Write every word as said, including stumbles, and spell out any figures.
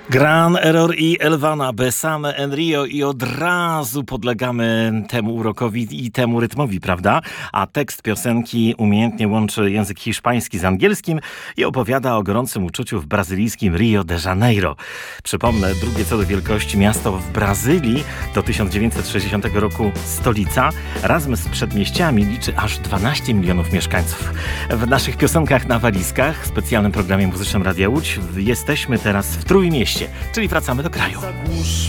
Gran Error i Elvana Besame en Rio i od razu podlegamy temu urokowi i temu rytmowi, prawda? A tekst piosenki umiejętnie łączy język hiszpański z angielskim i opowiada o gorącym uczuciu w brazylijskim Rio de Janeiro. Przypomnę, drugie co do wielkości miasto w Brazylii, do tysiąc dziewięćset sześćdziesiątego roku stolica, razem z przedmieściami liczy aż dwanaście milionów mieszkańców. W naszych piosenkach na walizkach, w specjalnym programie muzycznym Radia Łódź, jesteśmy teraz w Trójmieście, czyli wracamy do kraju.